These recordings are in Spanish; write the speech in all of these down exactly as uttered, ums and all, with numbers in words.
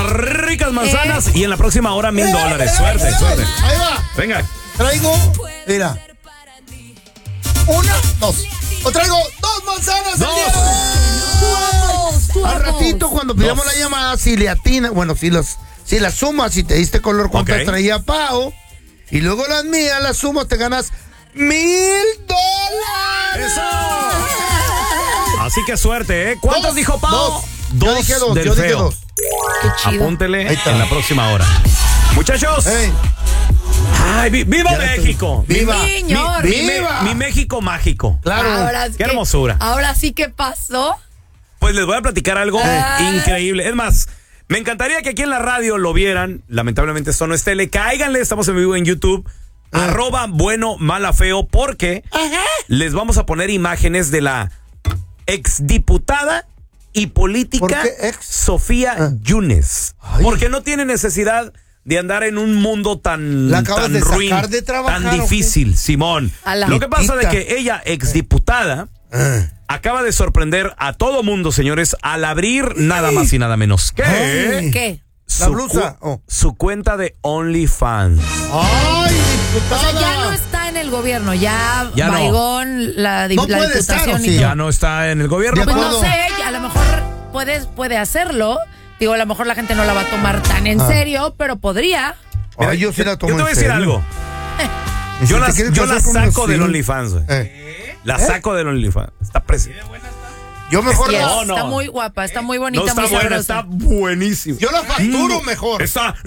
unas ricas manzanas eh. y en la próxima hora mil dólares. Suerte, suerte. Ahí va. Venga. Traigo, mira. Una, dos. O traigo dos manzanas. Dos. Al ratito, cuando pidamos la llamada, si le atina, bueno, si las, si las sumas, si te diste color cuánto okay. traía Pao, y luego las mías, las sumas, te ganas mil dólares. ¡Eso! Así que suerte, ¿eh? ¿Cuántos dos, dijo Pao? Dos. Dos yo dije dos, del yo feo. dije dos. Qué chido. Apúntele en la próxima hora. Muchachos. Hey. Ay, vi, ¡viva ya México! ¡Viva! Señor. Mi, ¡Viva! Mi, mi México mágico. Claro. Ahora ¡Qué que, hermosura! Ahora sí que pasó. Pues les voy a platicar algo Ay. increíble. Es más, me encantaría que aquí en la radio lo vieran. Lamentablemente esto no es tele. Cáiganle, estamos en vivo en YouTube. Ah. Arroba bueno, mala, feo. Porque Ajá. les vamos a poner imágenes de la exdiputada y política ex? Sofía ah. Yunes. Ay. Porque no tiene necesidad de andar en un mundo tan, ¿La acabas tan de ruin, sacar de trabajar, tan difícil, Simón. Lo que pasa es que ella, exdiputada, ah. acaba de sorprender a todo mundo, señores, al abrir nada más y nada menos que... Ay. ¿Qué? La blusa. Cu- oh. Su cuenta de OnlyFans. ¡Ay, diputada! O sea, ya no está en el gobierno, ya, ya Baigón, no. la, di- no la puede diputación estar, y sí. todo. Ya no está en el gobierno. Pues pero... no sé, a lo mejor puede, puede hacerlo. Digo, a lo mejor la gente no la va a tomar tan en ah. serio, pero podría. Mira, Ay, yo sí la tomo yo te voy a decir serio. algo. Si yo la, yo la saco del sí. OnlyFans. Eh. La ¿Eh? saco del OnlyFans. Está preciosa. Yo mejor yes, la... no, no. Está muy guapa, está muy bonita, no está muy buena, sabrosa. está buenísima. Yo la facturo mm, mejor. Está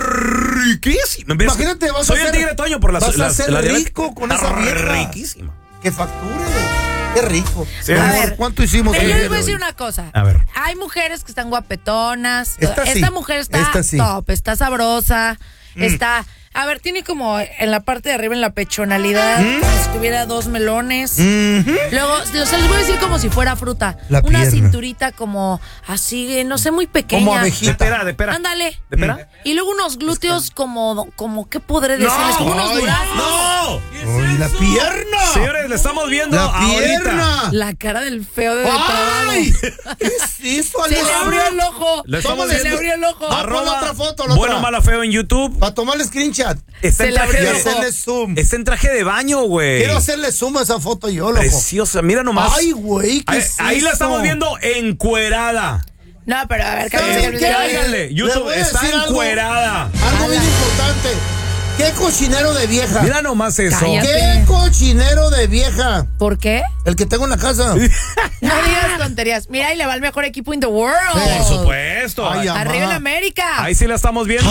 riquísima. Imagínate, vas Soy a el ser, tigre Toño por la vas la, a ser la rico con esa vieja. Riquísima. Que facture. Qué rico. Sí, a ver, ¿cuánto hicimos? Pero yo les voy a hoy? decir una cosa. A ver. Hay mujeres que están guapetonas. Esta, Esta sí. mujer está Esta sí. top, está sabrosa, mm. está... A ver, tiene como en la parte de arriba, en la pechonalidad, ¿Mm? como si tuviera dos melones. Mm-hmm. Luego, o sea, les voy a decir como si fuera fruta. La Una pierna. cinturita como así, no sé, muy pequeña. Como abejita. De pera, de pera. Ándale. ¿De pera? Y luego unos glúteos como, como ¿qué podré decirles? Como unos Ay, duraznos. ¡No! ¡Ay, la pierna! Señores, le estamos viendo La ahorita. pierna. La cara del feo de depravado. ¡Ay! ¿Qué es eso, Se le Alejandro? abrió el ojo. Le estamos Se le viendo. abrió el ojo. Ah, Arroba pon otra foto, la bueno, otra. mala, feo en YouTube. Para tomarle screenshot. Está Se en le traje abrió Y el de, ojo. hacerle zoom. está en traje de baño, güey. Quiero hacerle zoom a esa foto yo, loco. Preciosa, mira nomás. Ay, güey, ¿qué Ahí, es ahí la eso? estamos viendo encuerada. No, pero a ver, ¿Saben cállate, qué? cállate. Cállale, Le YouTube voy a está decir algo. encuerada. Algo bien importante. ¿Qué cochinero de vieja? Mira nomás eso. Cállate. ¿Qué cochinero de vieja? ¿Por qué? El que tengo en la casa. No digas tonterías. Mira, y le va el mejor equipo in the world. Por supuesto. Ay, Ahí, Arriba en América. ahí sí la estamos viendo.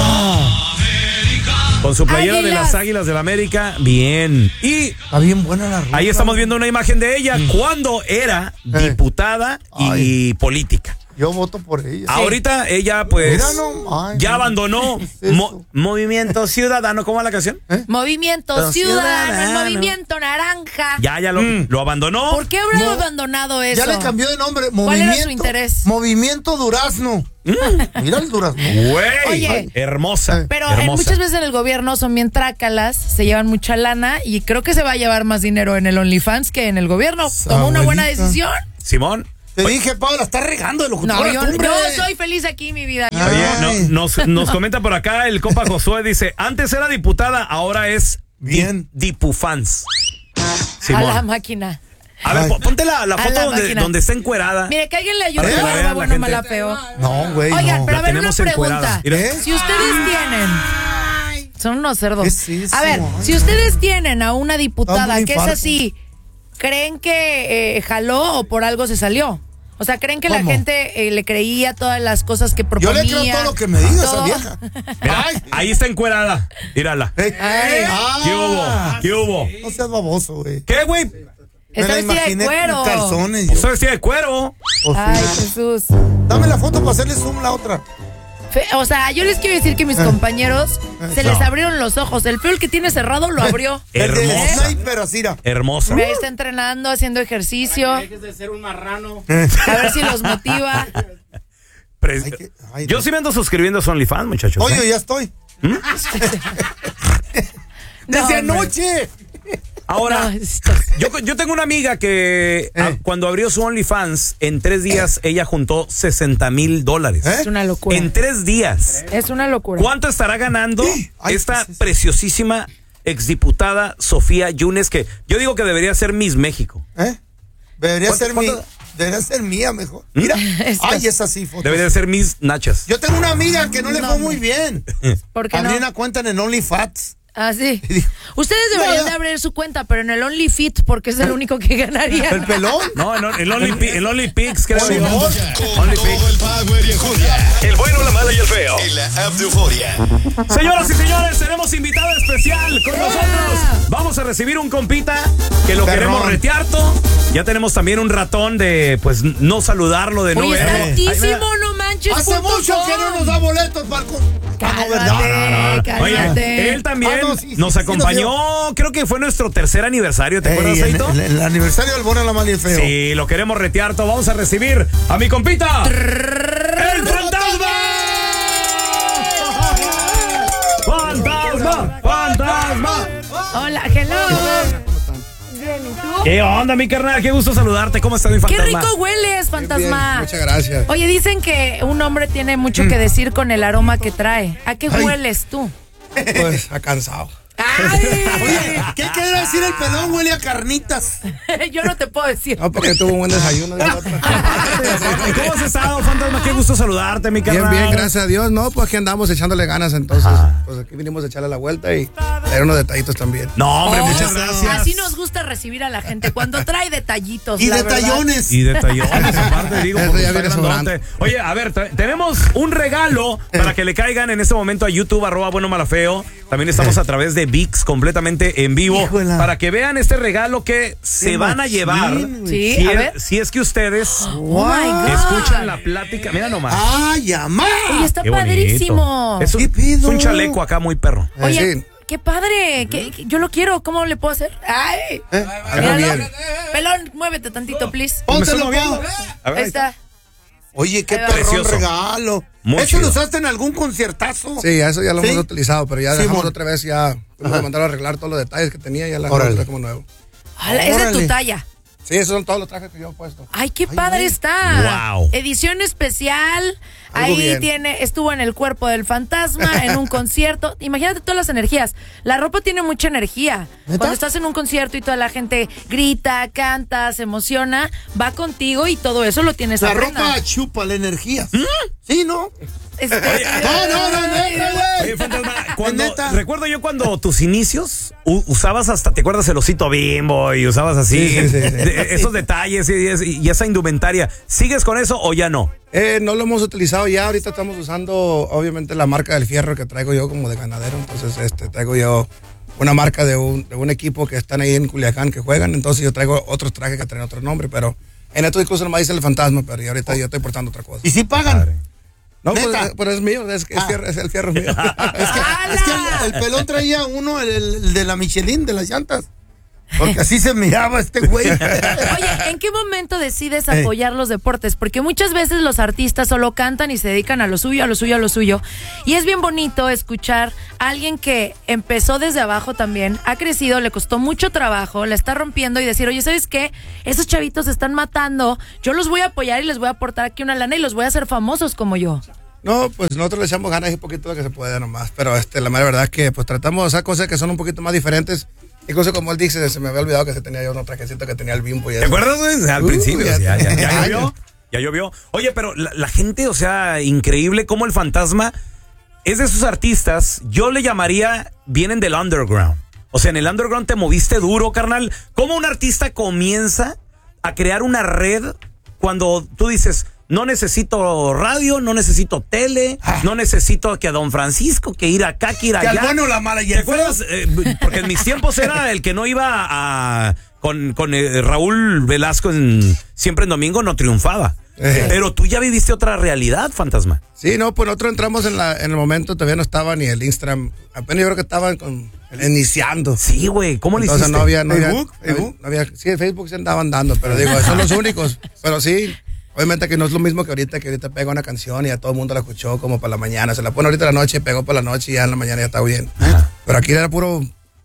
Con su playera Águilas. de las Águilas del América. Bien. Y Está bien buena la ropa. ahí estamos viendo una imagen de ella cuando era diputada y Ay. política. Yo voto por ella. Ahorita ella pues Mira, no, ay, ya no. abandonó ¿Qué es eso? Mo- Movimiento Ciudadano. ¿Cómo va la canción? Movimiento Pero Ciudadano, el ciudadano. Movimiento Naranja. Ya, ya lo, lo abandonó. ¿Por qué habrá No. abandonado eso? Ya le cambió de nombre. ¿Cuál Movimiento, era su interés? Movimiento Durazno. Mira el durazno. Güey, Oye. hermosa. Pero eh, hermosa. muchas veces en el gobierno son bien trácalas, se llevan mucha lana y creo que se va a llevar más dinero en el OnlyFans que en el gobierno. Tomó una buena Abuelita. decisión. Simón. Te dije, Paula, está regando de locutora. No, yo, hombre. yo soy feliz aquí, mi vida. Yo- Oye, Ay. no- nos, nos comenta por acá el compa Josué, dice, antes era diputada, ahora es Bien. di- Dipufans. a la Simón. máquina. A ver, Ay. po- ponte la, la A foto la donde, máquina. donde está encuerada. Mire, que alguien le ayude. Para que la Arroba vean la bueno, gente. mala, feo. No, güey, Oigan, no. pero a La ver, una tenemos pregunta. encuerada. Mira. ¿Eh? Si ustedes tienen... Son unos cerdos. ¿Qué es eso? A ver, Ay. si ustedes tienen a una diputada Dame un que es infarto. así, ¿creen que eh, jaló o por algo se salió? O sea, ¿creen que la ¿Cómo? gente eh, le creía todas las cosas que Yo proponía? le creo todo lo que me diga esa todo? vieja. Mira, Ay. ahí está encuerada. Mírala. Ey, Ay. ah. ¿Qué hubo? ¿Qué hubo? No seas baboso, güey. ¿Qué, güey? Me Está la vestida de imaginé cuero. con calzones. Está Yo. vestida de cuero. O sea, Ay, Jesús. dame la foto para hacerle zoom la otra. Fe- O sea, yo les quiero decir que mis compañeros se les No. abrieron los ojos. El feo, el que tiene cerrado, lo abrió. El de Hermosa. sniper, así era. Hermosa. Ahí está entrenando, haciendo ejercicio. Dejes de ser un marrano. A ver si los motiva. Pre- Ay, que- ay, Yo Dios. sí me ando suscribiendo a su OnlyFans, muchachos. ¿eh? Oye, ya estoy. No, Desde hombre. anoche. Ahora, No, esto- yo, yo tengo una amiga que Eh. a- cuando abrió su OnlyFans, en tres días ella juntó sesenta mil dólares. ¿Eh? Es una locura. En tres días. Es una locura. ¿Cuánto estará ganando Ay, esta ¿qué es eso? preciosísima exdiputada Sofía Yunes, que yo digo que debería ser Miss México? ¿Eh? Debería ¿Cuánto- ser mi, cuánto- debería ser mía mejor. Mira, Esta- ay, es así, foto. Debería ser Miss Nachas. Yo tengo una amiga que no le No, fue hombre. muy bien. ¿Por qué Abrí no? una cuenta en el OnlyFans. Ah, sí. Y dijo, Ustedes deberían "No, de abrir su cuenta, pero en el OnlyFit, porque es el único que ganaría. ¿El pelón? No, en el Only, Pi- el Only Pigs, creo Por yo. favor. Con todo el power y enjundia. El bueno, la mala y el feo. En la app de Euforia. Señoras y señores, tenemos invitado especial con nosotros. Vamos a recibir un compita que lo Perrón. queremos retearto. Ya tenemos también un ratón de, pues, no saludarlo, de no Oye, está verlo. altísimo, no manches. Hace punto mucho com. que no nos da boletos para el con- Cálmate, ¿verdad? cálmate. Oye, él también Ah, no, sí, sí, nos sí, acompañó, creo que fue nuestro tercer aniversario, ¿te acuerdas, Ey, el, Feito? el- el aniversario del bueno, la mala y el feo. Sí, lo queremos retear todo. Vamos a recibir a mi compita, el fantasma. ¡Fantasma! ¡Fantasma! Hola, hello. Bien, ¿y tú? ¿Qué onda, mi carnal? Qué gusto saludarte. ¿Cómo estás, mi Qué fantasma? rico hueles, fantasma. Bien, muchas gracias. Oye, dicen que un hombre tiene mucho que decir con el aroma que trae. ¿A qué Ay. hueles tú? Pues ha cansado. ¡Ay! ¿Qué quiere decir el pelón? Huele a carnitas. Yo no te puedo decir. No, porque tuvo un buen desayuno. de otra. ¿Cómo has estado, fantasma? Qué gusto saludarte, mi carnal. Bien, bien, gracias a Dios. No, pues aquí andamos echándole ganas. Entonces, Ajá. pues aquí vinimos a echarle la vuelta y traer unos detallitos también. No, hombre, Oh, muchas gracias. Así nos gusta recibir a la gente cuando trae detallitos. Y la verdad. detallones. Y detallones, aparte, digo, Eso porque ya está viene grandote. Oye, a ver, tra- tenemos un regalo para que le caigan en este momento a YouTube, arroba bueno malafeo. También estamos a través de VIX, completamente en vivo, Híjola. para que vean este regalo que se Qué van a llevar. machín, güey. Sí, si, a es, ver. si es que ustedes Oh my God. escuchan la plática. Mira nomás. ¡Ay, amá! Oye, está Qué bonito. padrísimo. Es un, ¿Qué pido? es un chaleco acá muy perro. Oye, Sí. qué padre. ¿Qué- qué- yo lo quiero. ¿Cómo le puedo hacer? ¡Ay! ¿Eh? Algo Míralo. bien. Pelón, muévete tantito, please. Póntelo, ¿Me estoy moviendo? pa. A ver, Ahí ahí está. está. Oye, qué Ahí va. perrón Precioso. regalo. Muy ¿Eso lo chido. usaste en algún conciertazo? Sí, eso ya lo ¿Sí? hemos utilizado, pero ya Sí, dejamos mon. otra vez, ya fuimos a mandar a arreglar todos los detalles que tenía y ya la Órale. dejamos como nuevo. Ala, es de tu Órale. talla. Sí, esos son todos los trajes que yo he puesto. Ay, qué Ay, padre güey. está. Wow. Edición especial. Algo Ahí bien. tiene, estuvo en el cuerpo del fantasma, en un concierto. Imagínate todas las energías. La ropa tiene mucha energía. ¿Neta? Cuando estás en un concierto y toda la gente grita, canta, se emociona, va contigo y todo eso lo tienes La a prenda. ropa chupa la energía. ¿Mm? Sí, ¿no? Este- No, no, no, neta, güey. Oye, fantasma, cuando, neta? recuerdo yo cuando tus inicios u- usabas hasta, ¿te acuerdas el osito Bimbo? Y usabas así, Sí, sí, sí. de- esos detalles y, y- y esa indumentaria. ¿Sigues con eso o ya no? Eh, no lo hemos utilizado ya, ahorita estamos usando obviamente la marca del fierro que traigo yo como de ganadero, entonces este traigo yo una marca de un, de un equipo que están ahí en Culiacán que juegan, entonces yo traigo otros trajes que traen otro nombre, pero en esto incluso nomás dice el fantasma, pero y ahorita yo estoy portando otra cosa. ¿Y si pagan? No, pues, ¿Neta? eh, pero es mío, es, es, Ah. fierro, es el fierro mío. Es que, es que el, el pelón traía uno, el, el de la Michelin, de las llantas. Porque así se miraba este güey. Oye, ¿en qué momento decides Eh. apoyar los deportes? Porque muchas veces los artistas solo cantan y se dedican a lo suyo, a lo suyo, a lo suyo. Y es bien bonito escuchar a alguien que empezó desde abajo también, ha crecido, le costó mucho trabajo, la está rompiendo y decir, oye, ¿sabes qué? Esos chavitos se están matando, yo los voy a apoyar y les voy a aportar aquí una lana y los voy a hacer famosos como yo. No, pues nosotros le echamos ganas y un poquito de que se puede nomás, pero este, la mera verdad es que pues tratamos de hacer cosas que son un poquito más diferentes. Incluso como él dice, se me había olvidado que se tenía yo un trajecito que tenía el Bimbo. Y ¿Te eso. acuerdas, güey? Al Uh, principio. ya- Ya, ya, ya años. llovió. Ya llovió. Oye, pero la, la gente, o sea, increíble cómo el fantasma es de esos artistas. Yo le llamaría, vienen del underground. O sea, en el underground te moviste duro, carnal. ¿Cómo un artista comienza a crear una red cuando tú dices, no necesito radio, no necesito tele, no necesito que a Don Francisco, que ir acá, que ir Que allá? al bueno, la mala y ¿Te el feo. acuerdas? Eh, porque en mis tiempos era el que no iba a con, con eh, Raúl Velasco en Siempre en Domingo, no triunfaba. Eh. Pero tú ya viviste otra realidad, fantasma. Sí, no, pues nosotros entramos en, la, en el momento, todavía no estaba ni el Instagram, apenas yo creo que estaban con, iniciando. Sí, güey, ¿cómo le Entonces hiciste? no había, no había, ¿Facebook? no había- ¿Facebook? no había- sí, en Facebook se andaban dando, pero digo, son los únicos. Pero sí, obviamente que no es lo mismo que ahorita, que ahorita pega una canción y ya todo el mundo la escuchó como para la mañana. Se la pone ahorita en la noche, pegó para la noche y ya en la mañana ya está bien. Ajá. Pero aquí era puro,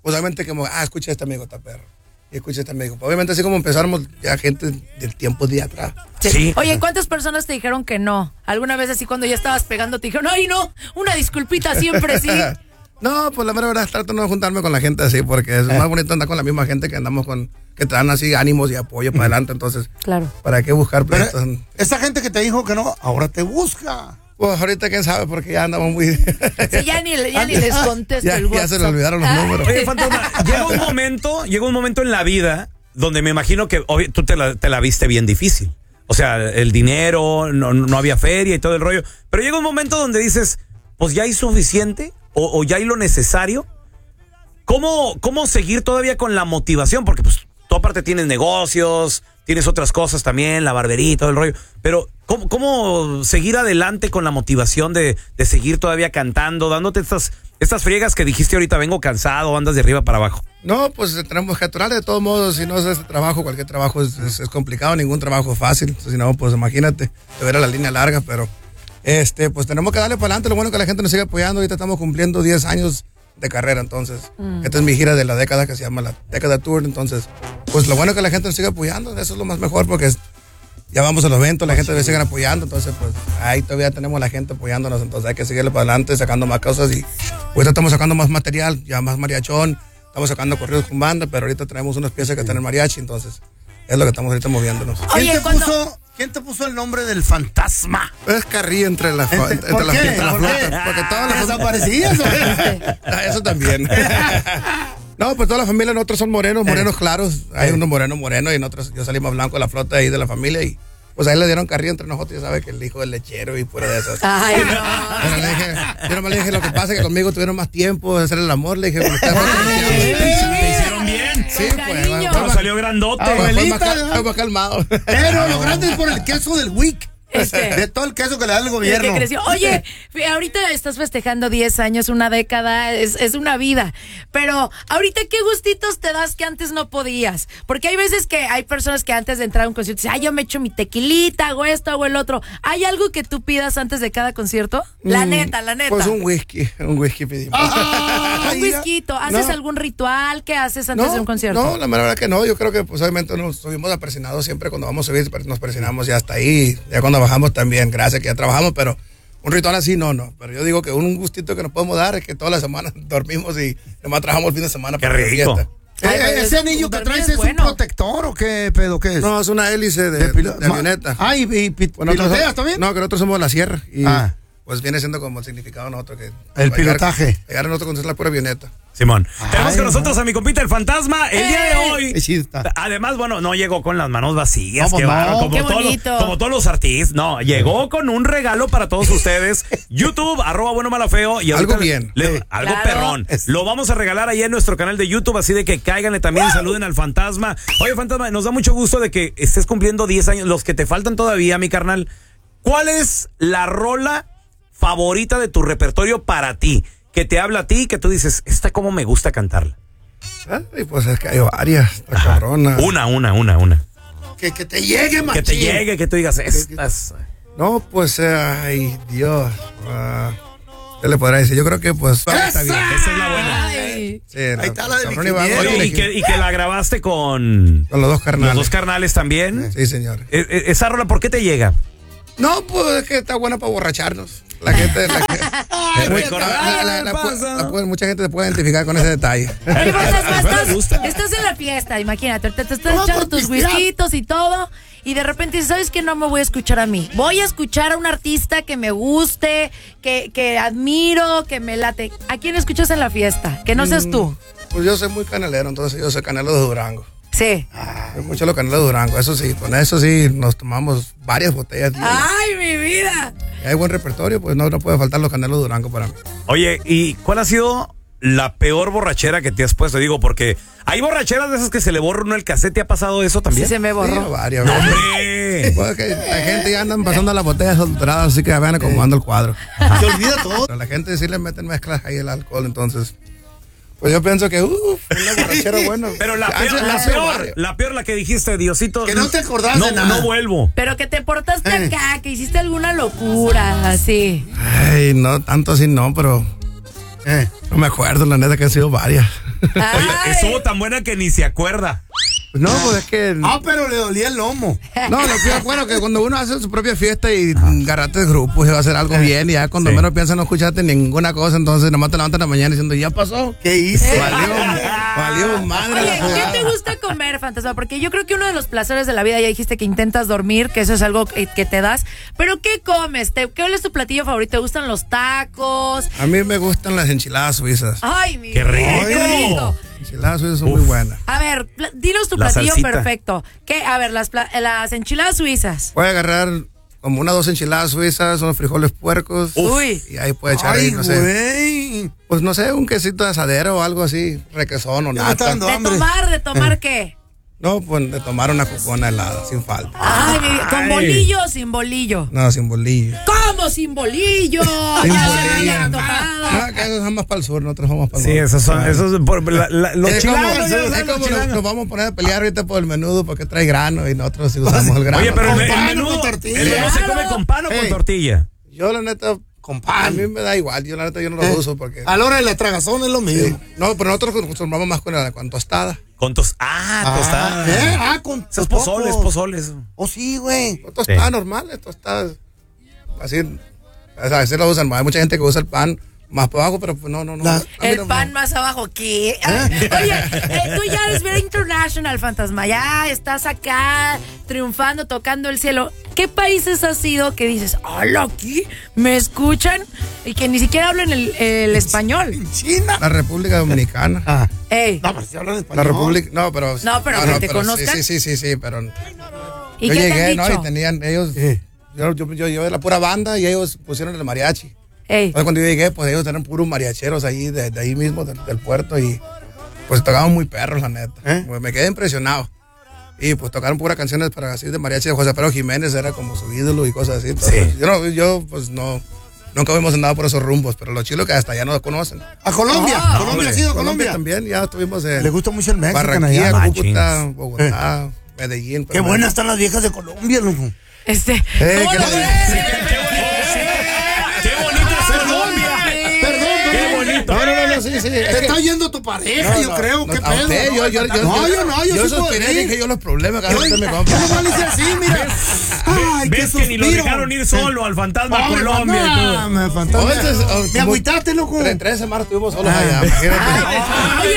pues obviamente como, ah, escucha este amigo, está perro. Y escucha este amigo. Pues, obviamente así como empezamos ya gente del tiempo de atrás. Sí. Sí. Oye, ¿cuántas personas te dijeron que no? ¿Alguna vez así cuando ya estabas pegando te dijeron, ay no, una disculpita siempre sí? No, pues la mera verdad trato de no juntarme con la gente así, porque es más bonito andar con la misma gente que andamos con, que te dan así ánimos y apoyo para adelante, entonces, Claro. ¿para qué buscar Pero pleitos? esa gente que te dijo que no, ahora te busca. Pues ahorita quién sabe, porque ya andamos muy... Sí, ya ni, ya ni les contesto ya, el ya WhatsApp. se le olvidaron los Ah. números. Oye, Fantasma, llega un momento, llega un momento en la vida donde me imagino que obvio, tú te la, te la viste bien difícil. O sea, el dinero, no, no había feria y todo el rollo. Pero llega un momento donde dices, pues ya hay suficiente o, o ya hay lo necesario. ¿Cómo, ¿Cómo seguir todavía con la motivación? Porque pues tú aparte tienes negocios, tienes otras cosas también, la barbería y todo el rollo. Pero ¿cómo, cómo seguir adelante con la motivación de, de seguir todavía cantando, dándote estas, estas friegas que dijiste ahorita, vengo cansado, andas de arriba para abajo? No, pues tenemos que aturar de todos modos, si no es este trabajo, cualquier trabajo es, es, es complicado, ningún trabajo es fácil, si no, pues imagínate, te verá la línea larga, pero este, pues tenemos que darle para adelante, lo bueno es que la gente nos sigue apoyando, ahorita estamos cumpliendo diez años de carrera, entonces, mm. esta es mi gira de la década que se llama la década tour, entonces, pues lo bueno es que la gente nos sigue apoyando, eso es lo más mejor, porque es, ya vamos a los eventos, la gente nos sigue apoyando, entonces pues ahí todavía tenemos la gente apoyándonos, entonces hay que seguirle para adelante, sacando más cosas y ahorita estamos sacando más material, ya más mariachón, estamos sacando corridos con banda, pero ahorita tenemos unas piezas que tienen mariachi, entonces es lo que estamos ahorita moviéndonos. ¿Quién, Oye, te cuando... puso, ¿Quién te puso el nombre del fantasma? Es carrilla entre las ¿Entre, entre ¿por las qué? entre las ¿Por qué? flotas, porque todas las ¿Desaparecías o qué? Eso también. No, pues toda la familia, nosotros son morenos, morenos claros. Hay Eh. uno moreno, moreno y nosotros, yo salimos blanco de la flota ahí de la familia y pues ahí le dieron carrilla entre nosotros, ya sabe que el hijo del lechero y fuera de esas. Ay, no. Pero le dije, yo nomás le dije, lo que pasa es que conmigo tuvieron más tiempo de hacer el amor, le dije, con usted Te hicieron bien. sí, Con pues, cariño. Pero salió grandote. Ah, fue más, Abuelita, cal- ¿no? fue más calmado. Pero lo grande es por el queso del Wick. Este. De todo el queso que le da el El gobierno. que creció. Oye, fi- ahorita estás festejando diez años, una década, es, es una vida. Pero ahorita, ¿qué gustitos te das que antes no podías? Porque hay veces que hay personas que antes de entrar a un concierto dicen, ay, yo me echo mi tequilita, hago esto, hago el otro. ¿Hay algo que tú pidas antes de cada concierto? La Mm, neta, la neta. Pues un whisky, un whisky pedimos. Un whisky. ¿Haces No. algún ritual? ¿Qué haces antes de un concierto? No, la verdad que no. Yo creo que pues obviamente nos subimos apresinados siempre cuando vamos a subir, nos presionamos ya hasta ahí. Ya cuando bajamos también, gracias que ya trabajamos, pero un ritual así no, no. Pero yo digo que un gustito que nos podemos dar es que toda la semana dormimos y nomás trabajamos el fin de semana Qué para la rico. fiesta. Ay, Eh, pues, ¿Ese eso, anillo que dormir traes es es bueno. un protector o qué pedo? ¿Qué es? No, es una hélice de, de, pilo- de avioneta. Ah, y, y pi- Bueno, nosotros- piloteas también. No, que nosotros somos la sierra. Y Ah. pues viene siendo como el significado de nosotros que... El para llegar- pilotaje. Llegar a nosotros con ser la pura avioneta. Simón. Ay, Tenemos con no. nosotros a mi compita el fantasma el día de hoy. Eh, sí está. Además, bueno, no llegó con las manos vacías, ¿Cómo qué no? bárbaro, como, Qué todos los- bonito. como todos los artistas. No, llegó con un regalo para todos ustedes. YouTube, arroba bueno mala feo. Y Algo ahorita bien. le- Sí. algo Claro. perrón. Lo vamos a regalar ahí en nuestro canal de YouTube, así de que cáiganle también, saluden al fantasma. Oye, fantasma, nos da mucho gusto de que estés cumpliendo diez años, los que te faltan todavía, mi carnal. ¿Cuál es la rola favorita de tu repertorio para ti? Que te habla a ti, que tú dices, esta como me gusta cantarla. Ay, pues es que hay varias, está Ajá. cabrona. Una, una, una, una. Que, que te llegue, machín. Que te llegue, que tú digas, estas. No, pues, eh, ay, Dios. ah, ¿Qué le podrá decir? Yo creo que, pues, ¡Esa! está bien. Esa es la buena. Ay. Sí, Ahí está la de cabrón, mi y vamos, quiniela. Oye, y elegí. que, y que la grabaste con Con los dos carnales. los dos carnales también. Sí, señor. E- e- esa rola, ¿por qué te llega? No, pues es que está buena para borracharnos. La gente, la, que- El la- recordar la- la- el la- pasado. la- pues, mucha gente se puede identificar con ese detalle. Oye, fantasma, Me gusta. estás, estás en la fiesta, imagínate, te, te estás Vamos echando por tus pistear. whiskitos y todo, y de repente dices, ¿sabes qué? No me voy a escuchar a mí. Voy a escuchar a un artista que me guste, que, que admiro, que me late. ¿A quién escuchas en la fiesta? Que no seas tú. Pues yo soy muy canelero, entonces yo soy canelo de Durango. Sí. Yo mucho los canelos de Durango, eso sí, con eso sí nos tomamos varias botellas. diarias. ¡Ay, mi vida! Y hay buen repertorio, pues no, no puede faltar los canelos de Durango para mí. Oye, ¿y cuál ha sido la peor borrachera que te has puesto? Digo, porque hay borracheras de esas que se le borra uno el cassette. ¿Te ha pasado eso Sí, también? se me Sí, borró. varias. ¡No, hombre! Pues que la gente ya andan pasando las botellas solteradas, así que van acomodando el cuadro. Se olvida todo. Pero la gente sí le meten mezclas ahí el alcohol, entonces. Pues yo pienso que, uff, una borrachera buena. Pero la Hace- peor, la hace peor, varias. la peor, la que dijiste, Diosito. Que no te acordás no, de nada. No vuelvo. Pero que te portaste Eh. acá, que hiciste alguna locura, así. Ay, no, tanto así no, pero Eh. no me acuerdo, la neta que han sido varias. Oye, estuvo tan buena que ni se acuerda. No, pues es que... Ah, pero le dolía el lomo. No, lo que bueno que cuando uno hace su propia fiesta y agarraste grupos y va a hacer algo bien, y ya cuando Sí. menos piensas no escuchaste ninguna cosa, entonces nomás te levantas en la mañana diciendo, ¿ya pasó? ¿Qué hice? Valió, valió madre Oye, la ¿qué jugada. te gusta comer, Fantasma? Porque yo creo que uno de los placeres de la vida, ya dijiste que intentas dormir, que eso es algo que, que te das. Pero ¿qué comes? ¿Te, ¿Qué es tu platillo favorito? ¿Te gustan los tacos? A mí me gustan las enchiladas suizas. Ay, mi ¡Qué rico! qué rico. Enchiladas suizas son Uf. muy buenas. A ver, pla- dinos tu La platillo salsita. perfecto. ¿Qué? A ver, las, pla- las enchiladas suizas. Puede agarrar como unas dos enchiladas suizas, unos frijoles puercos. Uy. Y ahí puede echar Ay, ahí, no sé. güey. Pues no sé, un quesito de asadero o algo así, requesón o Ya me está nata. dando ¿De hambre. tomar? ¿De tomar qué? No, pues de tomar una cocona helada, sin falta. Ay, mi- ¿con Ay. bolillo o sin bolillo? No, sin bolillo. ¿Cómo sin bolillo? Sin Ya se me bolillo. había antojado. No, que esos son más para el sur, nosotros vamos para el Sí, norte. esos son, esos por, la- la- los Es como, chilangos, ya es saben, los como nos, chilangos. nos vamos a poner a pelear ahorita por el menudo porque trae grano y nosotros sí usamos el grano. Oye, pero el, Con el pan o menudo, con tortilla. el menú se come con pan o con Ey. tortilla. Yo la neta, Con a pan. mí me da igual, yo la neta yo no lo Eh. uso porque... A la hora de la tragazón es lo Sí. mismo. No, pero nosotros consumamos más con, la, con tostada. Con tos, ah, tostada. ¿Eh? Ah, con Esos pozoles, totopos. pozoles. Oh, sí, güey. Con tostadas normales, tostadas. Así, o sea, así lo usan. Hay mucha gente que usa el pan más para abajo, pero pues no, no, no. La- A mí El no- pan más abajo, ¿qué? Ay, oye, eh, tú ya eres very international, Fantasma. Ya estás acá triunfando, tocando el cielo. ¿Qué países has sido que dices, hola, aquí me escuchan? Y que ni siquiera hablan el, el español. China. La República Dominicana. Ah. Ey, No, pero si hablan español. La República, no, pero... No, pero que te conozcan. Sí, sí, sí, sí, pero... ¿y yo qué te llegué, han ¿no? dicho? Y tenían ellos... Eh. Yo, yo, yo, yo de la pura banda y ellos pusieron el mariachi. Ey, Entonces, cuando yo llegué, pues ellos eran puros mariacheros ahí, de, de ahí mismo, del, del puerto, y pues tocaban muy perros, la neta. ¿Eh? Pues, me quedé impresionado. Y pues tocaron puras canciones para así de mariachi de José Pedro Jiménez, era como su ídolo y cosas así. Entonces, Sí. Yo, no, yo, pues no, nunca habíamos andado por esos rumbos, pero los chilos que hasta allá no los conocen. A Colombia. Ah, Colombia hombre. ha sido Colombia Colombia. también, ya estuvimos Le en gusta mucho el México. Barranquilla, allá. Cúcuta, Machins. Bogotá, Medellín. Qué pero buenas están las viejas de Colombia, loco. este. Eh, ¿cómo que lo la- ves? ¡Qué bonito es Colombia! Perdón, ¡Qué perdón. bonito! No, no, no, no, sí, sí. es Te que- está yendo tu pareja, No, yo no, creo. no, ¿Qué a pedo? usted, yo, yo, yo, no, yo no, yo, yo sí puedo suspiré, decir. dije yo los problemas que Yo, usted me yo compra. nomás le hice así, mira. Ay, qué ¿Ves que ni lo suspiro. dejaron ir solo al fantasma a Hombre, Colombia? y todo? no, me fantasma. Oh, este es, oh, Me como- agüitaste, loco. Tres, tres semanas estuvimos solos Ah. allá. Imagínate. Oye,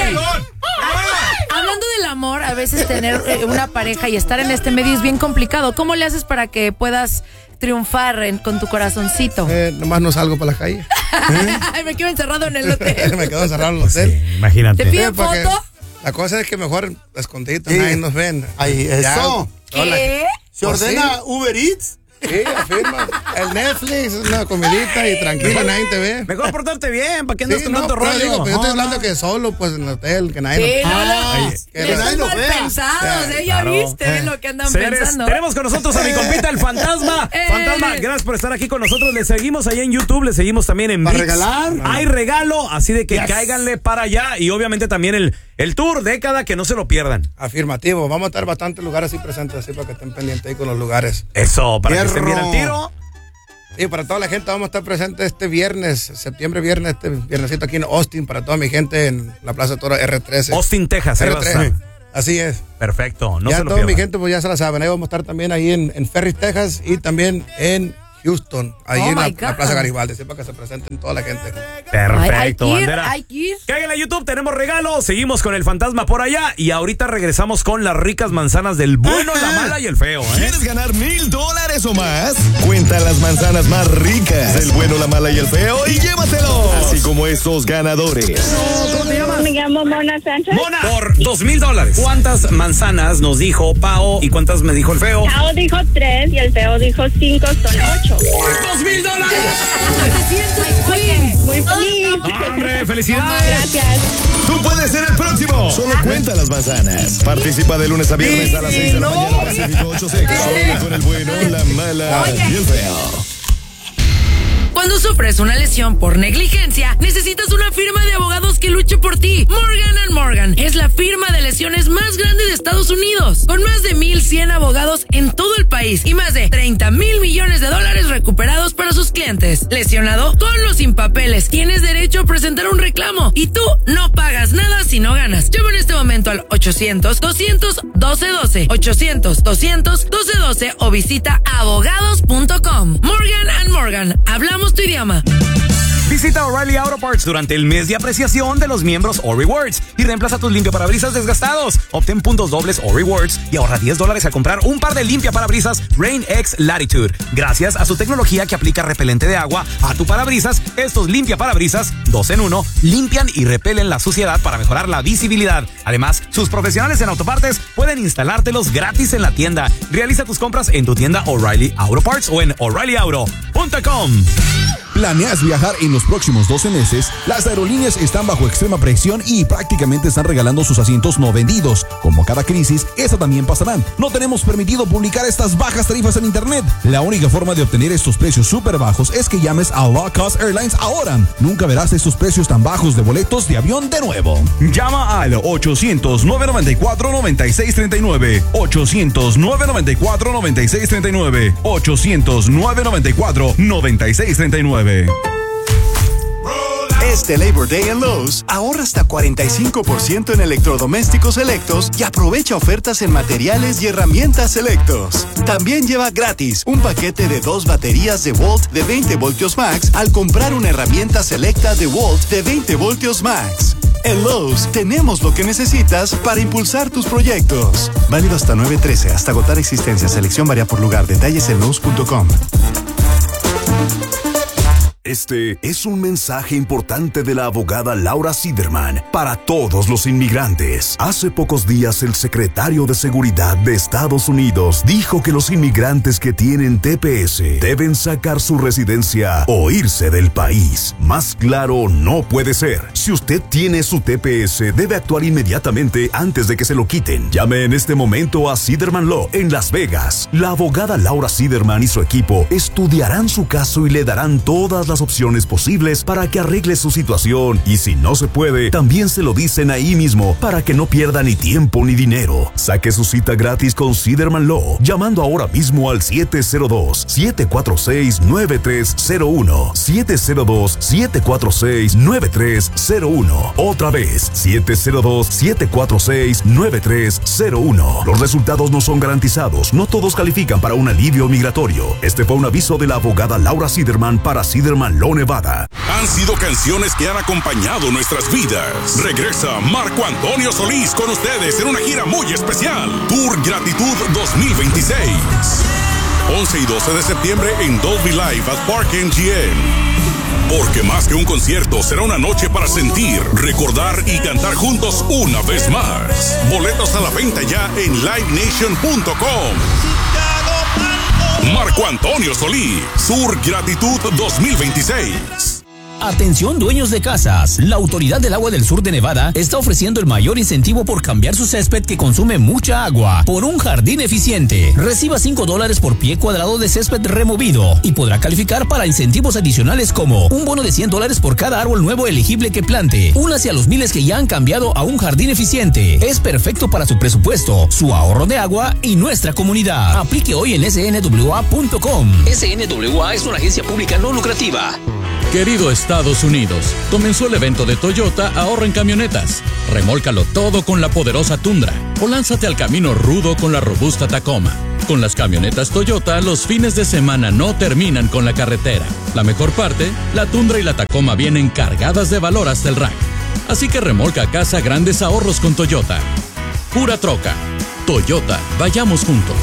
hablando del amor, a veces tener eh, una pareja y estar en este medio es bien complicado. ¿Cómo le haces para que puedas triunfar en- con tu corazoncito? Eh, nomás no salgo para la calle. Ay, me quedo encerrado en el hotel. Me quedo encerrado en el hotel. Imagínate. ¿Te piden Sí, porque foto? La cosa es que mejor escondido, Sí. nadie nos ven. Ahí, Ya, eso. hola. ¿Qué? ¿Se Pues ordena sí. Uber Eats? Sí, afirma. El Netflix, una comidita y tranquilo, nadie te ve. Mejor portarte bien, ¿para qué andas Sí, con no, tanto pero rollo? digo, pues yo estoy Ah, hablando que solo, pues en el hotel, que nadie Sí, nos... no, no. Ah, que Están nadie nos mal vea. pensados, Ya, ¿eh? Ya claro. viste lo que andan Señores, pensando. tenemos con nosotros a mi compita el fantasma. Eh. Fantasma, gracias por estar aquí con nosotros. Le seguimos allá en YouTube, le seguimos también en ¿Para Vix. regalar? Hay regalo, así de que Yes. cáiganle para allá. Y obviamente también el, el tour década, que no se lo pierdan. Afirmativo, vamos a estar bastantes lugares así presentes, así para que estén pendientes ahí con los lugares. Eso, para que estén bien Fierro. al tiro. Y para toda la gente vamos a estar presentes este viernes, septiembre viernes, este viernesito aquí en Austin, para toda mi gente en la Plaza Toro R trece. Austin, Texas. ahí R vas a trece. estar. Así es. Perfecto, no ya se lo toda mi pierdan. gente pues ya se la saben. Ahí vamos a estar también ahí en, en Ferris, Texas y también en Houston, ahí Oh en la, my God. la Plaza Garibaldi, así para que se presenten toda la gente. Perfecto, Ay, hay que ir, bandera. hay que ir. Cáiganle a YouTube, tenemos regalo. Seguimos con el fantasma por allá. Y ahorita regresamos con las ricas manzanas del bueno, la mala y el feo, ¿eh? ¿Quieres ganar mil dólares o más? Cuenta las manzanas más ricas, el bueno, la mala y el feo, y llévatelo. Así como estos ganadores. ¿Cómo te llamas? Me llamo Mona Sánchez. Mona, por dos mil dólares. ¿Cuántas manzanas nos dijo Pao y cuántas me dijo el feo? Pao dijo tres y el feo dijo cinco, son ocho. ¡Dos mil dólares! ¿Te sientes queen? Muy feliz. ¡Hombre, felicidades! Gracias. Tú puedes ser el próximo. Solo cuenta las manzanas. Participa de lunes a viernes a las seis de la mañana. Pacífico ocho seis. Solo con el bueno, la mala y el feo. Cuando sufres una lesión por negligencia, necesitas una firma de abogados que luche por ti. Morgan and Morgan es la firma de lesiones más grande de Estados Unidos, con más de mil cien abogados en todo el país y más de treinta mil millones de dólares recuperados para sus clientes. Lesionado, con o sin papeles, tienes derecho a presentar un reclamo y tú no pagas nada si y no ganas. Llama en este momento al ochocientos, doscientos, doce doce, ochocientos, doscientos, doce doce o visita abogados punto com. Morgan and Morgan, hablamos tu idioma. Visita O'Reilly Auto Parts durante el mes de apreciación de los miembros O Rewards y reemplaza tus limpiaparabrisas desgastados. Obtén puntos dobles O Rewards y ahorra diez dólares al comprar un par de limpiaparabrisas Rain-X Latitude. Gracias a su tecnología que aplica repelente de agua a tu parabrisas, estos limpiaparabrisas dos en uno limpian y repelen la suciedad para mejorar la visibilidad. Además, sus profesionales en autopartes pueden instalártelos gratis en la tienda. Realiza tus compras en tu tienda O'Reilly Auto Parts o en O'Reilly Auto punto com. ¿Planeas viajar en los próximos doce meses? Las aerolíneas están bajo extrema presión y prácticamente están regalando sus asientos no vendidos. Como cada crisis, esa también pasará. No tenemos permitido publicar estas bajas tarifas en internet. La única forma de obtener estos precios súper bajos es que llames a Low Cost Airlines ahora. Nunca verás estos precios tan bajos de boletos de avión de nuevo. Llama al ochocientos, nueve noventa y cuatro, noventa y seis treinta y nueve. ochocientos, nueve noventa y cuatro, noventa y seis treinta y nueve. ochocientos, nueve noventa y cuatro, noventa y seis treinta y nueve. Este Labor Day en Lowe's, ahorra hasta cuarenta y cinco por ciento en electrodomésticos selectos y aprovecha ofertas en materiales y herramientas selectos. También lleva gratis un paquete de dos baterías de Volt de veinte voltios max al comprar una herramienta selecta de Volt de veinte voltios max. En Lowe's tenemos lo que necesitas para impulsar tus proyectos. Válido hasta nueve trece, hasta agotar existencia. Selección varía por lugar. Detalles en Lowe's punto com. Este es un mensaje importante de la abogada Laura Siderman para todos los inmigrantes. Hace pocos días el secretario de Seguridad de Estados Unidos dijo que los inmigrantes que tienen T P S deben sacar su residencia o irse del país. Más claro no puede ser. Si usted tiene su T P S, debe actuar inmediatamente antes de que se lo quiten. Llame en este momento a Siderman Law en Las Vegas. La abogada Laura Siderman y su equipo estudiarán su caso y le darán todas las opciones posibles para que arregle su situación, y si no se puede, también se lo dicen ahí mismo para que no pierda ni tiempo ni dinero. Saque su cita gratis con Siderman Law llamando ahora mismo al siete cero dos, siete cuatro seis, nueve tres cero uno, siete cero dos, siete cuatro seis, nueve tres cero uno. Otra vez, siete cero dos, siete cuatro seis, nueve tres cero uno. Los resultados no son garantizados, no todos califican para un alivio migratorio. Este fue un aviso de la abogada Laura Siderman para Siderman Law Nevada. Han sido canciones que han acompañado nuestras vidas. Regresa Marco Antonio Solís con ustedes en una gira muy especial. Tour Gratitud dos mil veintiséis. once y doce de septiembre en Dolby Live at Park M G M. Porque más que un concierto, será una noche para sentir, recordar y cantar juntos una vez más. Boletos a la venta ya en live nation punto com. Marco Antonio Solís, Sur Gratitud dos mil veintiséis. Atención dueños de casas, la Autoridad del Agua del Sur de Nevada está ofreciendo el mayor incentivo por cambiar su césped que consume mucha agua por un jardín eficiente. Reciba cinco dólares por pie cuadrado de césped removido y podrá calificar para incentivos adicionales como un bono de cien dólares por cada árbol nuevo elegible que plante. Únase a los miles que ya han cambiado a un jardín eficiente. Es perfecto para su presupuesto, su ahorro de agua y nuestra comunidad. Aplique hoy en S N W A punto com. S N W A es una agencia pública no lucrativa. Querido Estados Unidos, comenzó el evento de Toyota Ahorra en Camionetas. Remólcalo todo con la poderosa Tundra o lánzate al camino rudo con la robusta Tacoma. Con las camionetas Toyota, los fines de semana no terminan con la carretera. La mejor parte, la Tundra y la Tacoma vienen cargadas de valor hasta el rack. Así que remolca a casa grandes ahorros con Toyota. Pura troca. Toyota, vayamos juntos.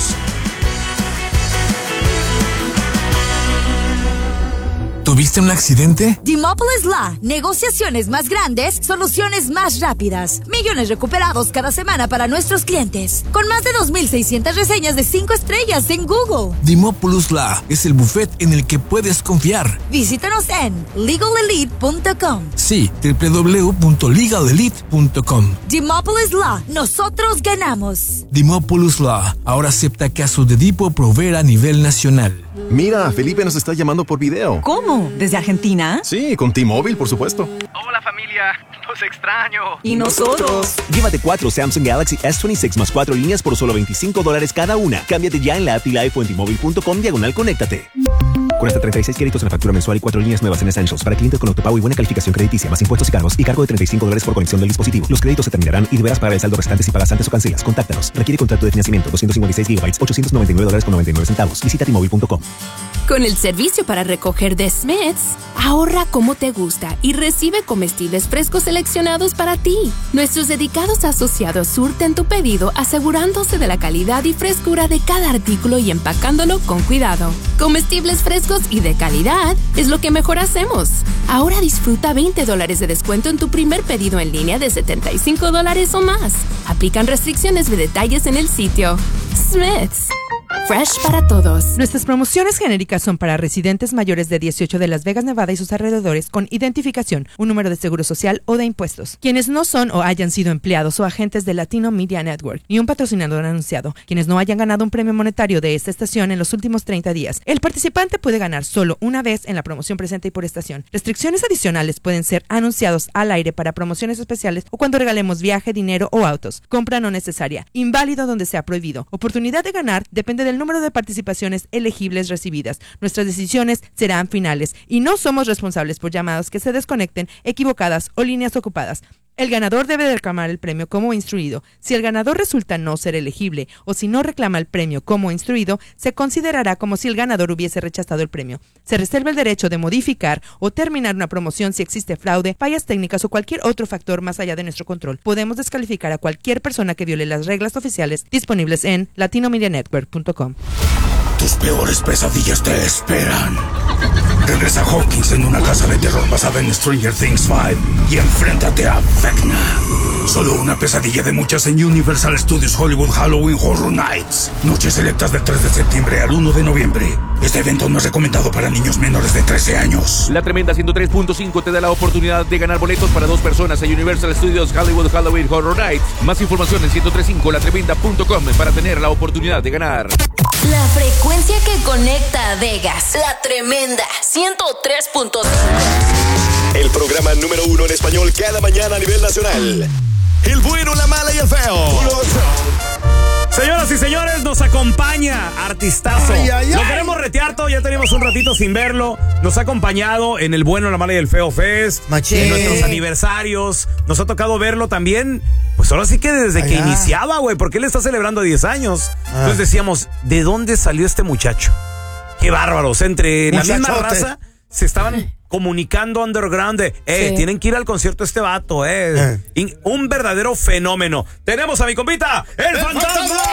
¿Tuviste un accidente? Dimópolis Law. Negociaciones más grandes, soluciones más rápidas. Millones recuperados cada semana para nuestros clientes. Con más de dos mil seiscientas reseñas de cinco estrellas en Google. Dimópolis Law es el buffet en el que puedes confiar. Visítanos en legal elite punto com. Sí, doble u doble u doble u punto legal elite punto com. Dimópolis Law. Nosotros ganamos. Dimópolis Law. Ahora acepta casos de tipo proveer a nivel nacional. Mira, Felipe nos está llamando por video. ¿Cómo? ¿Desde Argentina? Sí, con T-Mobile, por supuesto. Hola familia, los extraño. ¿Y nosotros? Llévate cuatro Samsung Galaxy S veintiséis más cuatro líneas por solo veinticinco dólares cada una. Cámbiate ya en la app y live o en T Mobile punto com diagonal conéctate. Con hasta treinta y seis créditos en la factura mensual y cuatro líneas nuevas en Essentials para clientes con autopago y buena calificación crediticia, más impuestos y cargos y cargo de treinta y cinco dólares por conexión del dispositivo. Los créditos se terminarán y deberás pagar el saldo restante si pagas antes o cancelas. Contáctanos. Requiere contrato de financiamiento. doscientos cincuenta y seis gigabytes, ochocientos noventa y nueve dólares con noventa y nueve centavos. Visita T Mobile punto com. Con el servicio para recoger de Smiths, ahorra como te gusta y recibe comestibles frescos seleccionados para ti. Nuestros dedicados asociados surten tu pedido asegurándose de la calidad y frescura de cada artículo y empacándolo con cuidado. Comestibles frescos y de calidad es lo que mejor hacemos. Ahora disfruta veinte dólares de descuento en tu primer pedido en línea de setenta y cinco dólares o más. Aplican restricciones de detalles en el sitio. Smiths. Fresh para todos. Nuestras promociones genéricas son para residentes mayores de dieciocho de Las Vegas, Nevada y sus alrededores con identificación, un número de seguro social o de impuestos. Quienes no son o hayan sido empleados o agentes de Latino Media Network, ni un patrocinador anunciado. Quienes no hayan ganado un premio monetario de esta estación en los últimos treinta días. El participante puede ganar solo una vez en la promoción presente y por estación. Restricciones adicionales pueden ser anunciados al aire para promociones especiales o cuando regalemos viaje, dinero o autos. Compra no necesaria. Inválido donde sea prohibido. Oportunidad de ganar depende del número de participaciones elegibles recibidas. Nuestras decisiones serán finales y no somos responsables por llamadas que se desconecten, equivocadas o líneas ocupadas. El ganador debe de reclamar el premio como instruido. Si el ganador resulta no ser elegible o si no reclama el premio como instruido, se considerará como si el ganador hubiese rechazado el premio. Se reserva el derecho de modificar o terminar una promoción si existe fraude, fallas técnicas o cualquier otro factor más allá de nuestro control. Podemos descalificar a cualquier persona que viole las reglas oficiales disponibles en latino media network punto com. Tus peores pesadillas te esperan. Regresa Hawkins en una casa de terror basada en Stranger Things cinco y enfréntate a Vecna. Solo una pesadilla de muchas en Universal Studios Hollywood Halloween Horror Nights. Noches selectas del tres de septiembre al uno de noviembre. Este evento no es recomendado para niños menores de trece años. La Tremenda ciento tres punto cinco te da la oportunidad de ganar boletos para dos personas en Universal Studios Hollywood Halloween Horror Nights. Más información en ciento tres punto cinco la tremenda punto com para tener la oportunidad de ganar. La frecuencia que conecta a Vegas. La Tremenda ciento tres punto cinco. El programa número uno en español cada mañana a nivel nacional. El bueno, la mala y el feo. Señoras y señores, nos acompaña artistazo. Ay, ay, ay. Lo queremos retear todo, ya teníamos un ratito sin verlo. Nos ha acompañado en el bueno, la mala y el feo Fest, Machín. En nuestros aniversarios. Nos ha tocado verlo también. Pues ahora sí que desde ay, que ay. iniciaba, güey, porque él está celebrando diez años. Ah. Entonces decíamos, ¿de dónde salió este muchacho? Qué bárbaros. Entre Muchachote. La misma raza se estaban comunicando underground de, eh, sí. tienen que ir al concierto de este vato, eh. eh. Un verdadero fenómeno. Tenemos a mi compita, el, el fantasma. fantasma.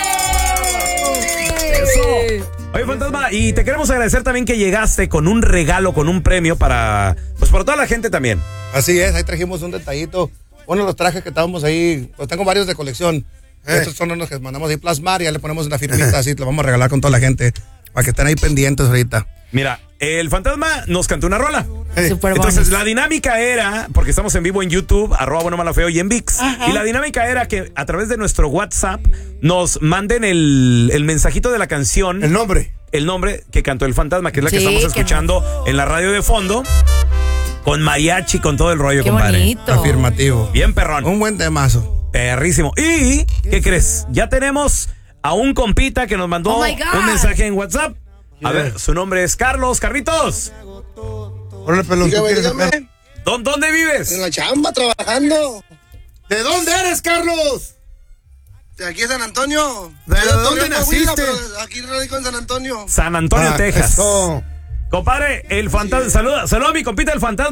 Eso. Oye, fantasma, y te queremos agradecer también que llegaste con un regalo, con un premio para, pues para toda la gente también. Así es, ahí trajimos un detallito. Uno de los trajes que estábamos ahí, pues tengo varios de colección. Eh. Estos son los que mandamos ahí plasmar y ya le ponemos una firmita así, lo vamos a regalar con toda la gente para que estén ahí pendientes ahorita. Mira, el fantasma nos cantó una rola. Super Entonces, bonus. La dinámica era, porque estamos en vivo en YouTube, arroba bueno, malo, feo y en ViX. Ajá. Y la dinámica era que a través de nuestro WhatsApp nos manden el, el mensajito de la canción. El nombre. El nombre que cantó el fantasma, que es la sí, que estamos escuchando no. en la radio de fondo. Con mariachi, con todo el rollo, qué compadre. Bonito. Afirmativo. Bien perrón. Un buen temazo. Perrísimo. ¿Y qué crees? Ya tenemos a un compita que nos mandó oh un mensaje en WhatsApp. A ver, su nombre es Carlos. Carlitos. Hola, pelón. Dígame, dígame. ¿Dónde vives? En la chamba, trabajando. ¿De dónde eres, Carlos? De aquí en San Antonio. ¿De, ¿De dónde naciste? Aquí radico en San Antonio. San Antonio, ah, Texas. Eso. Compadre, el fantasma. Sí. Saluda, saluda a mi compita el fantasma.